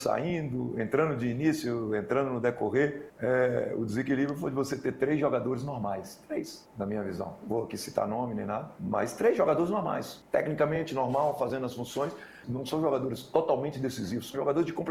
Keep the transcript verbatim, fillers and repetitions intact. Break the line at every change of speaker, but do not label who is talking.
saindo, entrando de início, entrando no decorrer, é, o desequilíbrio foi de você ter três jogadores normais. Três, na minha visão. Vou aqui citar nome nem nada, mas três jogadores normais. Tecnicamente normal, fazendo as funções. Não são jogadores totalmente decisivos, são jogadores de